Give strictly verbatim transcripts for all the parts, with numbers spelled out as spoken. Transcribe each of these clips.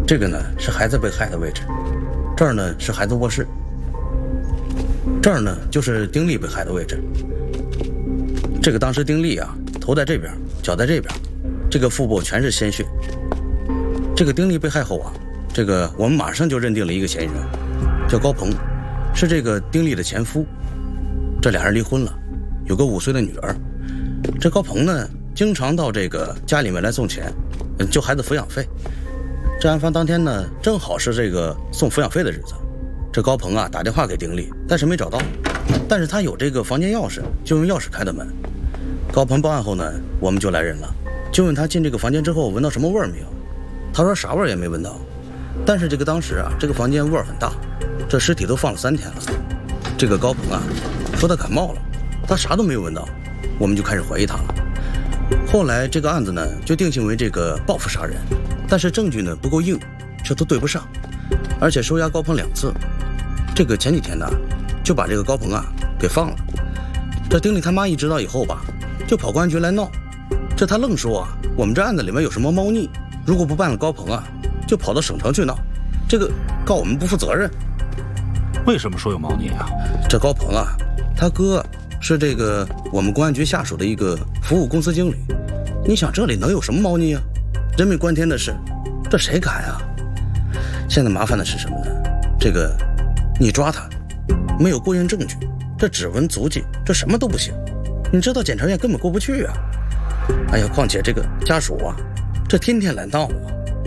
这个呢是孩子被害的位置，这儿呢是孩子卧室，这儿呢就是丁力被害的位置。这个当时丁力啊，头在这边，脚在这边，这个腹部全是鲜血。这个丁力被害后啊，这个我们马上就认定了一个嫌疑人，叫高鹏，是这个丁力的前夫。这俩人离婚了，有个五岁的女儿。这高鹏呢，经常到这个家里面来送钱，就孩子抚养费。这案发当天呢，正好是这个送抚养费的日子。这高鹏啊打电话给丁力，但是没找到，但是他有这个房间钥匙，就用钥匙开的门。高鹏报案后呢，我们就来人了，就问他进这个房间之后闻到什么味儿没有。他说啥味儿也没闻到，但是这个当时啊，这个房间味儿很大，这尸体都放了三天了。这个高鹏啊说他感冒了，他啥都没有闻到，我们就开始怀疑他了。后来这个案子呢就定性为这个报复杀人，但是证据呢不够硬，这都对不上，而且收押高鹏两次。这个前几天呢就把这个高鹏啊给放了。这丁力他妈一知道以后吧，就跑公安局来闹，这他愣说啊，我们这案子里面有什么猫腻，如果不办了高鹏啊，就跑到省城去闹，这个告我们不负责任。 为什么说有猫腻啊？ 这高鹏啊，他哥是这个我们公安局下属的一个服务公司经理，你想这里能有什么猫腻啊？人命关天的事，这谁敢啊？现在麻烦的是什么呢？这个你抓他没有过硬证据，这指纹足迹这什么都不行，你知道检察院根本过不去啊。哎呀，况且这个家属啊，这天天来闹啊。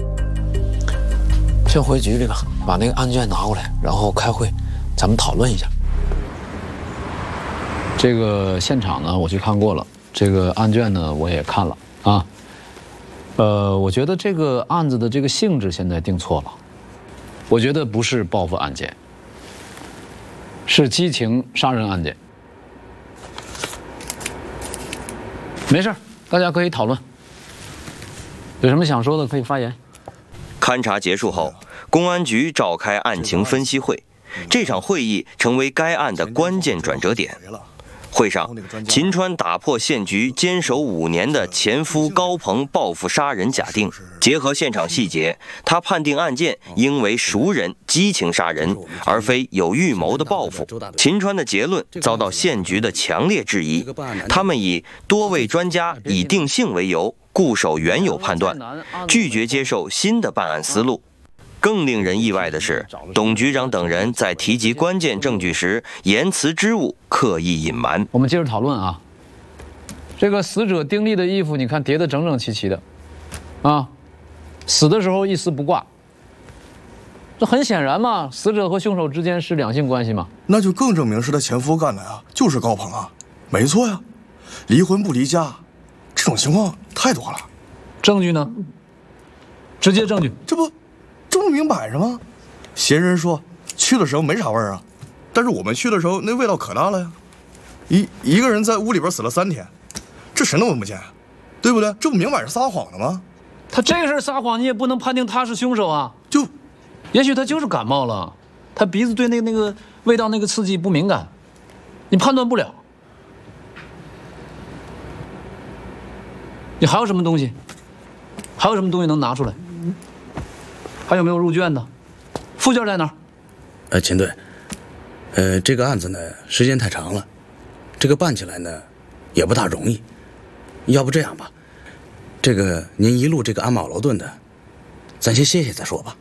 先回局里吧，把那个案卷拿过来，然后开会，咱们讨论一下。这个现场呢，我去看过了，这个案卷呢，我也看了啊。呃，我觉得这个案子的这个性质现在定错了，我觉得不是报复案件，是激情杀人案件。没事，大家可以讨论，有什么想说的可以发言。 勘查结束后，公安局召开案情分析会，这场会议成为该案的关键转折点。会上，秦川打破县局坚守五年的前夫高鹏报复杀人假定，结合现场细节，他判定案件应为熟人激情杀人，而非有预谋的报复。秦川的结论遭到县局的强烈质疑，他们以多位专家已定性为由，固守原有判断，拒绝接受新的办案思路。更令人意外的是，董局长等人在提及关键证据时，言辞之误刻意隐瞒。 我们接着讨论啊。这个死者丁力的衣服，你看叠得整整齐齐的，啊，死的时候一丝不挂。这很显然嘛，死者和凶手之间是两性关系嘛。 那就更证明是他前夫干的呀，就是高鹏啊，没错呀。离婚不离家，这种情况太多了。 证据呢？直接证据， 这不。这不明摆着吗？嫌疑人说去的时候没啥味儿啊，但是我们去的时候那味道可大了呀。一一个人在屋里边死了三天，这谁能闻不见啊？对不对？这不明摆着撒谎的吗？ 他这个事撒谎，你也不能判定他是凶手啊。 就， 也许他就是感冒了，他鼻子对那个那个味道那个刺激不敏感，你判断不了。你还有什么东西？还有什么东西能拿出来？还有没有入卷的？附件在哪儿？ 呃，秦队，呃，这个案子呢时间太长了，这个办起来呢也不大容易。要不这样吧，这个您一路这个鞍马劳顿的，咱先歇歇再说吧。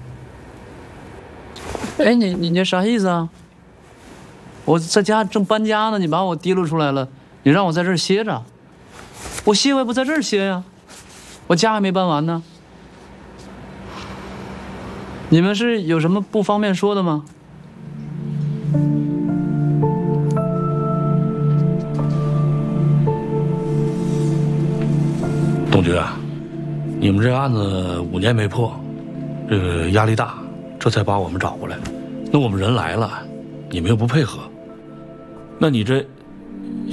哎，你你这啥意思啊？我在家正搬家呢，你把我提溜出来了，你让我在这儿歇着，我歇我也不在这儿歇呀，我家还没搬完呢。你们是有什么不方便说的吗？ 董局啊，你们这案子五年没破，这个压力大，这才把我们找过来。那我们人来了，你们又不配合，那你这